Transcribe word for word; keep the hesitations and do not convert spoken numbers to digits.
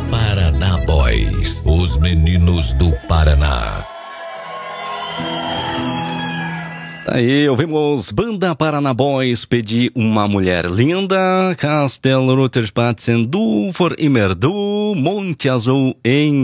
Paraná Boys, os meninos do Paraná. Aí ouvimos Banda Paraná Boys, Pedi uma Mulher Linda, Castelo Rutterspatzen, Du for immer du, Monte Azul em